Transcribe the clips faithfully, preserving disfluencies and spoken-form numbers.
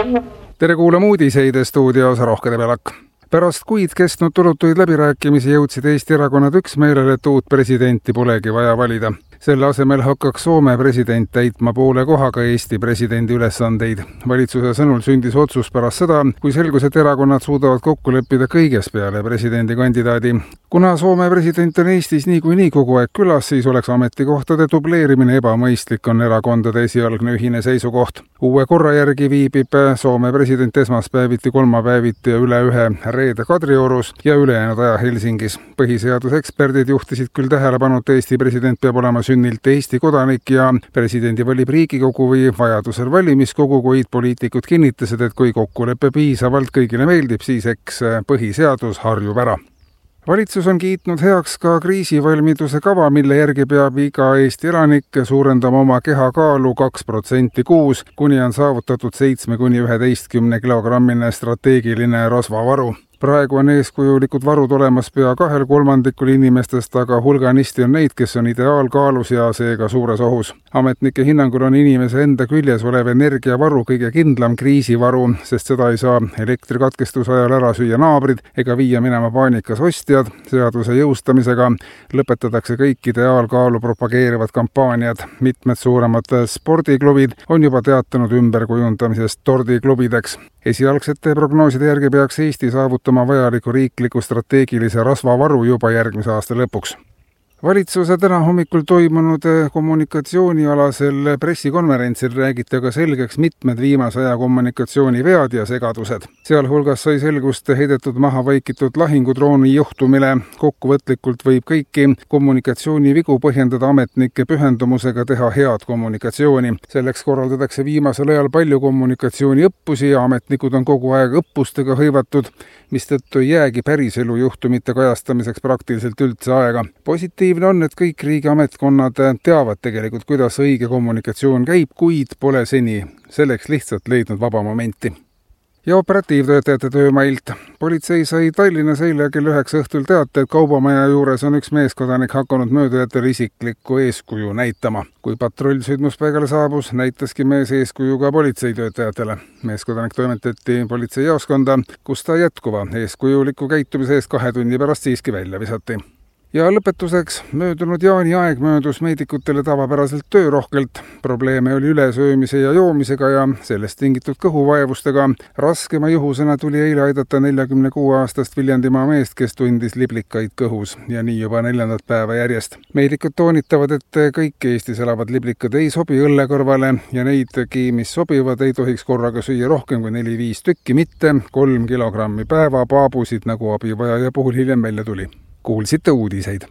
Tere kuulama uudiseid stuudios Rohke Debelak. Pärast kuid kestnud tulutuid läbirääkimisi jõudsid Eesti erakonnad üksmeelele, et uut presidenti polegi vaja valida. Selle asemel hakkaks Soome president täitma poole kohaga Eesti presidendi ülesandeid. Valitsuse sõnul sündis otsus pärast seda, kui selgus, et erakonnad suudavad kokku leppida kõiges peale presidendi kandidaadi. Kuna Soome president on Eestis niikuinii kogu aeg külas, siis oleks ametikohtade dubleerimine ebamõistlik, on erakondade esialgne ühine seisukoht. Uue korra järgi viibib Soome president esmaspäeviti, kolmapäeviti ja üle ühe reede Kadriorus ja ülejäänud aja Helsingis. Põhiseaduseksperdid juhtisid küll tähelepanu, et Eesti president peab olema sünnilt Eesti kodanik ja presidendi valib Riigikogu või vajadusel valimiskogu, kuid poliitikud kinnitasid, et kui kokkulepe piisavalt kõigile meeldib, siis eks põhiseadus harjub ära. Valitsus on kiitnud heaks ka kriisivalmiduse kava, mille järgi peab iga Eesti elanik suurendama oma kehakaalu kaks protsenti kuus, kuni on saavutatud seitsme kuni üheteistkümne kilogrammine strateegiline rasvavaru. Praegu on eeskujulikud varud olemas pea kahel kolmandikul inimestest, aga hulganisti on neid, kes on ideaalkaalus ja seega suures ohus. Ametnike hinnangul on inimese enda küljes olev energiavaru kõige kindlam kriisivaru, sest seda ei saa elektrikatkestuse ajal ära süüa naabrid ega viia minema paanikas ostjad. Seaduse jõustamisega lõpetatakse kõik ideaalkaalu propageerivad kampaaniad. Mitmed suuremad spordiklubid on juba teatanud ümberkujundamisest tordiklubideks. Esialgsete prognooside järgi peaks Eesti saavutama vajaliku riikliku strateegilise rasvavaru juba järgmise aasta lõpuks. Valitsuse täna hommikul toimunud kommunikatsioonialasel pressikonverentsil räägiti aga selgeks mitmed viimase aja kommunikatsioonivead ja segadused. Sealhulgas sai selgust heidetud maha vaikitud lahingudrooni juhtumile. Kokkuvõtlikult võib kõiki kommunikatsioonivigu põhjendada ametnike pühendumusega teha head kommunikatsiooni. Selleks korraldatakse viimasel ajal palju kommunikatsiooniõppusi ja ametnikud on kogu aeg õppustega hõivatud, mistõttu ei jäägi päriselu juhtumite kajastamiseks praktiliselt üldse aega. Positiivne on, et kõik riigiametkonnad teavad tegelikult, kuidas õige kommunikatsioon käib, kuid pole seni selleks lihtsalt leidnud vaba momenti. Ja operatiivtöötajate töömailt. Politsei sai Tallinnas eile kell üheksa õhtul teate, et kaubamaja juures on üks meeskodanik hakanud möödujatele isiklikku eeskuju näitama. Kui patrull sündmuspaigale saabus, näitaski mees eeskuju ka politseitöötajatele. Meeskodanik toimetati politseijaoskonda, kus ta jätkuva eeskujuliku käitumise eest kahe tunni pärast siiski välja visati. Ja lõpetuseks, möödunud jaani aeg möödus meedikutele tavapäraselt töörohkelt. Probleeme oli ülesöömise ja joomisega ja sellest tingitud kõhuvaevustega. Raskema juhusena tuli eile aidata neljakümne kuue aastast Viljandimaa meest, kes tundis liblikaid kõhus ja nii juba neljandat päeva järjest. Meedikud toonitavad, et kõik Eestis elavad liblikad ei sobi õlle kõrvale ja neidki, mis sobivad, ei tohiks korraga süüa rohkem kui neli viis tükki, mitte kolm kilogrammi päeva paabusid, nagu abivajaja puhul hiljem välja tuli. Kuulsite uudiseid.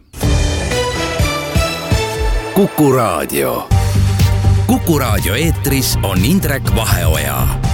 Kuku Raadio. Kuku Raadio eetris on Indrek Vaheoja.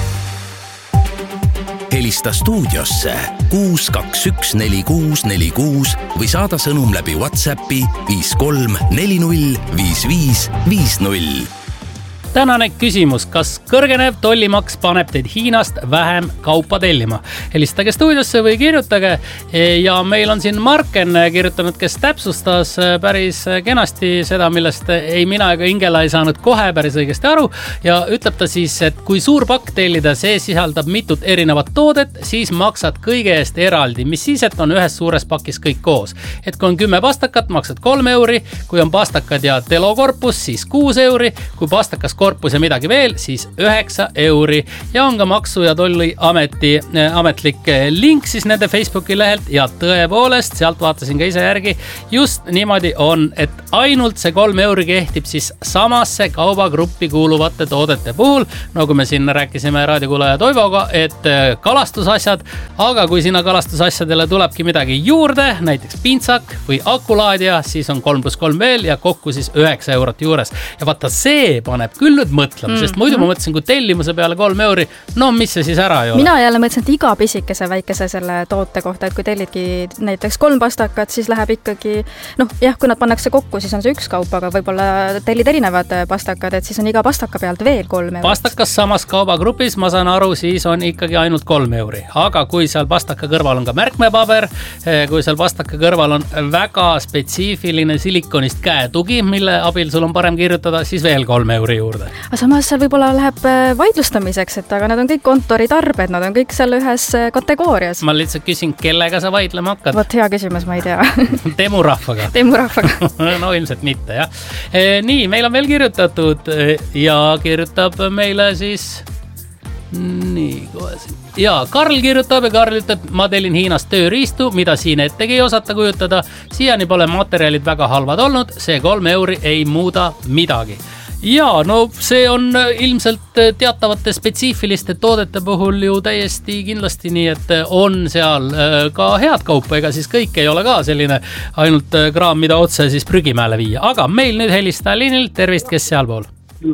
Helista stuudiosse kuus kaks üks neli kuus neli kuus või saada sõnum läbi WhatsAppi viis kolm neli null viis viis viis null. Tänane küsimus, kas kõrgenev tollimaks paneb teid Hiinast vähem kaupa tellima? Helistage stuudiosse või kirjutage ja meil on siin Marken kirjutanud, kes täpsustas päris kenasti seda, millest ei mina ega Ingela ei saanud kohe päris õigesti aru ja ütleb ta siis, et kui suur pakk tellida, see sisaldab mitut erinevat toodet, siis maksad kõige eest eraldi, mis siis, et on ühes suures pakis kõik koos. Et kui on kümme pastakat, maksad kolm euri, kui on pastakad ja telokorpus, siis kuus euri, kui pastakas korpus ja midagi veel, siis üheksa euri ja on ka Maksu- ja Tolliameti ametlik link siis nende Facebooki lehelt ja tõepoolest, sealt vaatasin ka ise järgi, just niimoodi on, et ainult see kolm euri kehtib siis samasse kaubagruppi kuuluvate toodete puhul, nagu me siin rääkisime raadiokuulaja Toivoga, et kalastusasjad, aga kui sinna kalastusasjadele tulebki midagi juurde, näiteks pintsak või akulaadja, siis on kolm pluss kolm veel ja kokku siis üheksa eurot juures. Ja vaata, see paneb küll nüüd mõtlema, mm. sest muidu ma mõtlesin, kui tellimuse peale kolm euri, no mis see siis ära ei ole? Mina jälle mõtlesin, et iga pisikese väikese selle toote kohta, et kui tellidki näiteks kolm pastakat, siis läheb ikkagi, noh jah, kui nad pannakse kokku, siis on see üks kaup, aga võib-olla tellid erinevad pastakad, et siis on iga pastaka pealt veel kolm eurot. Pastakas samas kaubagrupis, ma saan aru, siis on ikkagi ainult kolm euri. Aga kui seal pastaka kõrval on ka märkmepaber, kui seal pastaka kõrval on väga spetsiifiline silikonist käetugi, mille abil sul on parem kirjutada, siis veel kolm euri juurde. juurde. Aga samas seal võib-olla läheb vaidlustamiseks, et aga nad on kõik kontoritarbed, nad on kõik seal ühes kategoorias. Ma lihtsalt küsin, kellega sa vaidlema hakkad? Vot hea küsimus, ma ei tea. Temurahvaga. Temurahvaga. No ilmselt mitte, jah. E, nii, meil on veel kirjutatud ja kirjutab meile siis... Nii, kohe siin. Ja Karl kirjutab ja Karl ütleb, ma tellin Hiinast tööriistu, mida siin ettegi ei osata kujutada. Siiani pole materjalid väga halvad olnud, see kolm euri ei muuda midagi. Ja, no see on ilmselt teatavate spetsiifiliste toodete puhul ju täiesti kindlasti nii, et on seal ka head kaupa, ega siis kõik ei ole ka selline ainult kraam, mida otse siis prügimäele viia. Aga meil nüüd helistaja liinil, tervist, kes sealpool?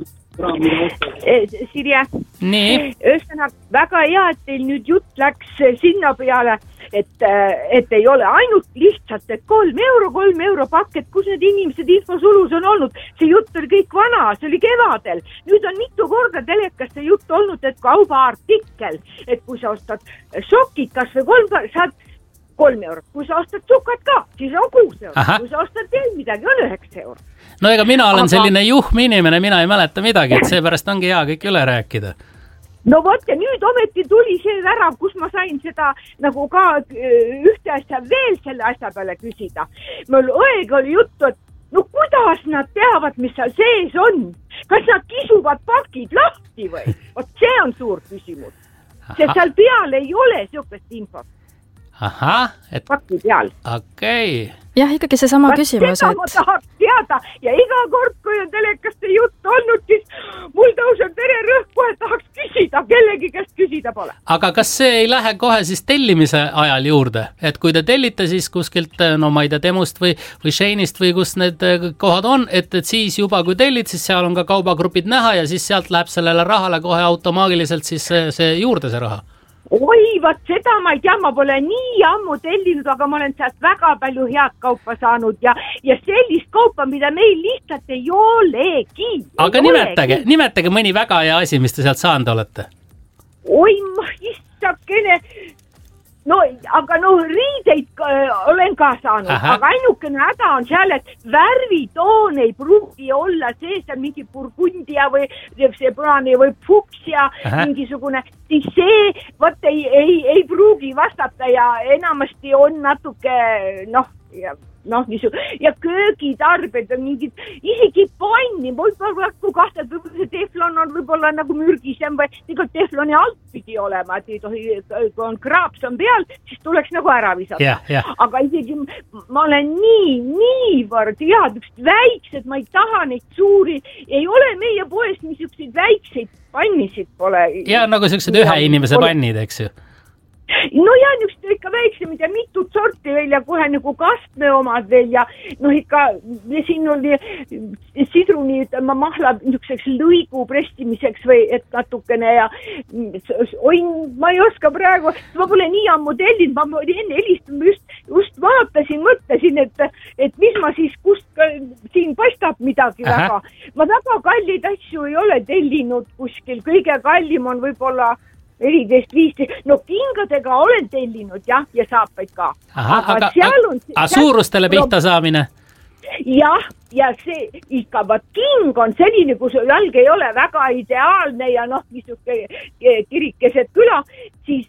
Sirje, ühesõnaga väga hea, et teil nüüd jutt läks sinna peale, et, et ei ole ainult lihtsalt, et kolm euro, kolm euro pakket, kus need inimesed infosulus on olnud. See jutt oli kõik vana, see oli kevadel. Nüüd on mitu korda telekas see jutt olnud, et kaubaartikkel, et kui sa ostad šokid kas või kolm, saad kolm eurot. Kui sa ostad sukat ka, siis on kuus eurot. Aha. Kui sa ostad veel midagi, on üheksa eurot. No ega mina olen Aga... selline juhm inimene, mina ei mäleta midagi, et seepärast ongi hea kõik üle rääkida. No vot, ja nüüd ometi tuli see värav, kus ma sain seda nagu ka ühte asja veel selle asja peale küsida. Mul õega oli juttu, et no kuidas nad teavad, mis seal sees on? Kas nad kisuvad pakid lahti või? Vot see on suur küsimus. See seal peal ei ole siukest infot. Ahah, et... Pakki peal. Okei. Okay. Jah, ikkagi see sama küsimus, et... ma tahaks teada ja iga kord, kui on telekaste jutt olnud, siis mul tõuseb vererõhk, kohe tahaks küsida, kellegi käest küsida pole. Aga kas see ei lähe kohe siis tellimise ajal juurde? Et kui te tellite siis kuskilt, no ma ei tea, Temust või, või Shane'ist või kus need kohad on, et, et siis juba kui tellid, siis seal on ka kaubagrupid näha ja siis sealt läheb sellele rahale kohe automaagiliselt siis see, see juurde see raha. Oi, vaat seda ma ei tea, ma pole nii ammu tellinud, aga ma olen sealt väga palju head kaupa saanud ja, ja sellist kaupa, mida meil lihtsalt ei olegi. Aga ei nimetage, olegi. nimetage mõni väga hea asi, mis te sealt saanud olete. Oi, ma istakene... No, aga no riideid äh, olen ka saanud, Aha. aga ainukene häda on seal, et värvitoon ei pruugi olla sees, on mingi burgundia või see punane või fuksia, mingisugune, siis see võt ei, ei, ei pruugi vastata ja enamasti on natuke, noh, ja, noh, niisu, ja köögitarbed on mingid, isegi panni, võib-olla kui kahtad, võib-olla see teflon on võib-olla nagu mürgisem või tegelikult tefloni alt pidi olema, et ei tohi, kui on kraaps on peal, siis tuleks nagu ära visata. Yeah, yeah. Aga isegi ma olen nii, niivõrd head, üks väiksed, ma ei taha neid suuri, ei ole meie poes niisuguseid väikseid pannisid pole. Ja nagu sellised ühe inimese pannid, eks ju? No ja niisugused ikka väiksemid ja mitut sorti veel ja kohe nagu kastme omad veel ja noh ikka siin oli sidruni ma mahla niisuguseks lõigu prestimiseks või et natukene ja oi, ma ei oska praegu, ma pole nii ammu tellinud, ma enne helistanud, just, just vaatasin, mõtlesin, et, et mis ma siis, kust siin paistab midagi Aha. väga. Ma väga kallid asju ei ole tellinud kuskil, kõige kallim on võib-olla neliteist viisteist, no kingadega olen tellinud jah, ja saapaid ka. Aha, aga, aga, on, aga suurustele pihta saamine? Jah, ja see ikka, vaat king on selline, kus jalg ei ole väga ideaalne ja noh, niisuke kirikesed küla, siis,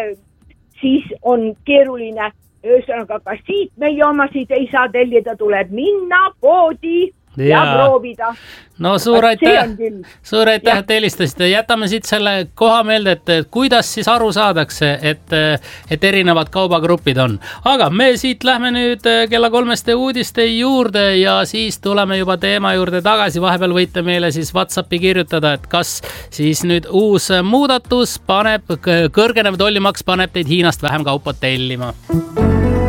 siis on keeruline. Ühesõnaga, ka siit meie omasid ei saa tellida, tuleb minna poodi ja, ja proovida. No suur aitäh, suur aitäh, et helistasite. Jätame siit selle koha meelde, et kuidas siis aru saadakse, et, et erinevad kaubagrupid on. Aga me siit lähme nüüd kella kolmeste uudiste juurde ja siis tuleme juba teema juurde tagasi. Vahepeal võite meile siis WhatsAppi kirjutada, et kas siis nüüd uus muudatus paneb, kõrgenev tollimaks paneb teid Hiinast vähem kaupa tellima.